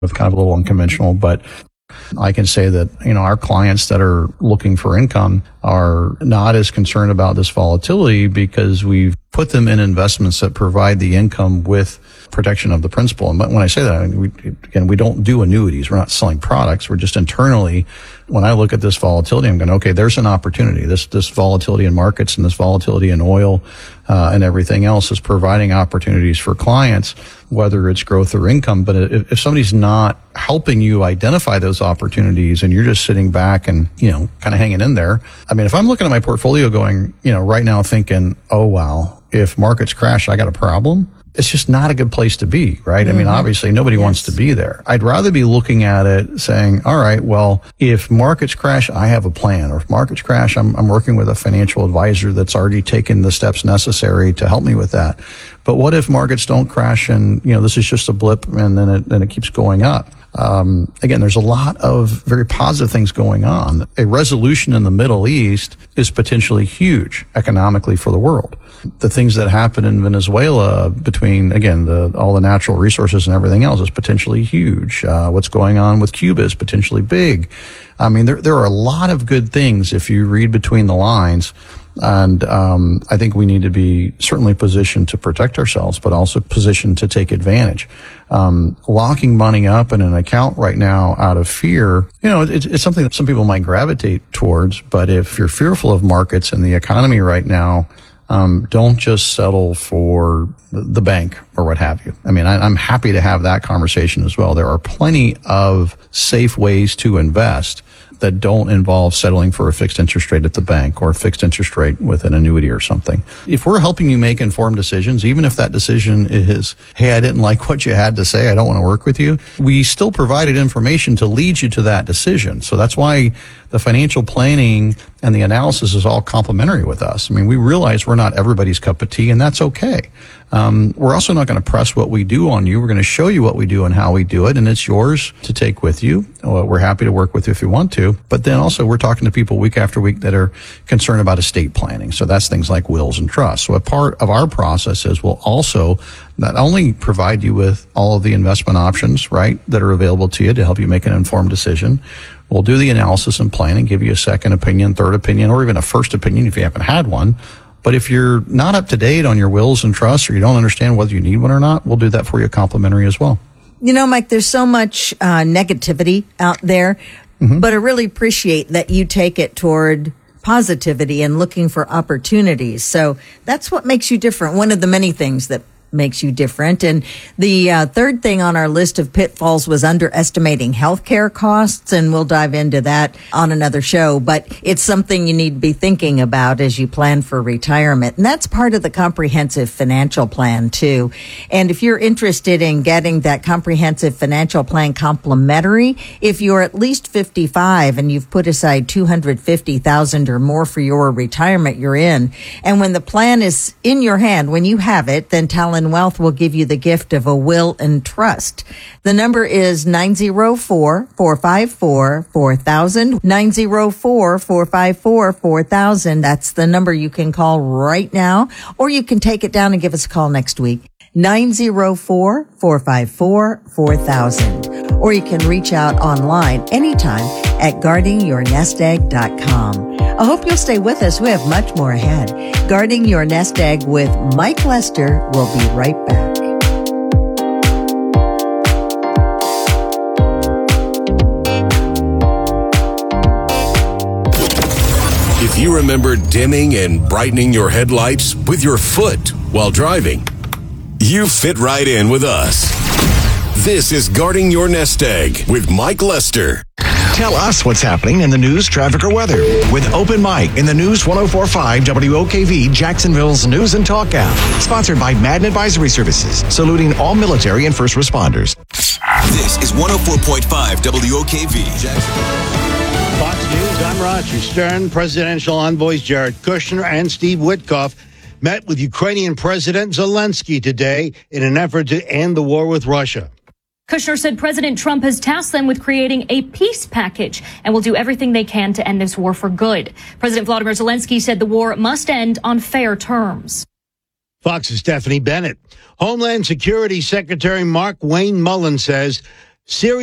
with kind of a little unconventional, but I can say that, our clients that are looking for income are not as concerned about this volatility because we've put them in investments that provide the income with protection of the principal. And when I say that, we don't do annuities. We're not selling products. We're just internally, when I look at this volatility, I'm going, okay, there's an opportunity. This volatility in markets and this volatility in oil and everything else is providing opportunities for clients, whether it's growth or income. But if somebody's not helping you identify those opportunities and you're just sitting back and, kind of hanging in there. I mean, if I'm looking at my portfolio going, right now thinking, oh, wow, if markets crash, I got a problem. It's just not a good place to be, right? I mean, obviously nobody wants to be there. I'd rather be looking at it saying, all right, well, if markets crash, I have a plan. Or if markets crash, I'm working with a financial advisor that's already taken the steps necessary to help me with that. But what if markets don't crash and, this is just a blip and then it keeps going up? Again, there's a lot of very positive things going on. A resolution in the Middle East is potentially huge economically for the world. The things that happen in Venezuela between, again, all the natural resources and everything else is potentially huge. What's going on with Cuba is potentially big. I mean, there are a lot of good things if you read between the lines. And I think we need to be certainly positioned to protect ourselves, but also positioned to take advantage. Locking money up in an account right now out of fear, it's something that some people might gravitate towards. But if you're fearful of markets and the economy right now, don't just settle for the bank or what have you. I mean, I'm happy to have that conversation as well. There are plenty of safe ways to invest that don't involve settling for a fixed interest rate at the bank or a fixed interest rate with an annuity or something. If we're helping you make informed decisions, even if that decision is, hey, I didn't like what you had to say, I don't want to work with you, we still provided information to lead you to that decision. So that's why the financial planning and the analysis is all complementary with us. I mean, we realize we're not everybody's cup of tea, and that's okay. We're also not going to press what we do on you. We're going to show you what we do and how we do it, and it's yours to take with you. We're happy to work with you if you want to. But then also we're talking to people week after week that are concerned about estate planning. So that's things like wills and trusts. So a part of our process is we'll also not only provide you with all of the investment options, right, that are available to you to help you make an informed decision. We'll do the analysis and planning, give you a second opinion, third opinion, or even a first opinion if you haven't had one. But if you're not up to date on your wills and trusts or you don't understand whether you need one or not, we'll do that for you complimentary as well. Mike, there's so much negativity out there, but I really appreciate that you take it toward positivity and looking for opportunities. So that's what makes you different. One of the many things that makes you different. And the third thing on our list of pitfalls was underestimating healthcare costs, and we'll dive into that on another show. But it's something you need to be thinking about as you plan for retirement. And that's part of the comprehensive financial plan, too. And if you're interested in getting that comprehensive financial plan complimentary, if you're at least 55 and you've put aside $250,000 or more for your retirement you're in, and when the plan is in your hand, when you have it, then Talon Wealth will give you the gift of a will and trust. The number is 904-454-4000, 904-454-4000. That's the number you can call right now, or you can take it down and give us a call next week. 904-454-4000. Or you can reach out online anytime at guardingyournestegg.com. I hope you'll stay with us. We have much more ahead. Guarding Your Nest Egg with Mike Lester. We'll be right back. If you remember dimming and brightening your headlights with your foot while driving, you fit right in with us. This is Guarding Your Nest Egg with Mike Lester. Tell us what's happening in the news, traffic, or weather with Open Mic in the News 104.5 WOKV, Jacksonville's News and Talk app. Sponsored by Madden Advisory Services, saluting all military and first responders. This is 104.5 WOKV, Jacksonville. Fox News, I'm Roger Stern. Presidential envoys Jared Kushner and Steve Witkoff met with Ukrainian President Zelensky today in an effort to end the war with Russia. Kushner said President Trump has tasked them with creating a peace package and will do everything they can to end this war for good. President Volodymyr Zelensky said the war must end on fair terms. Fox's Stephanie Bennett. Homeland Security Secretary Mark Wayne Mullen says Syria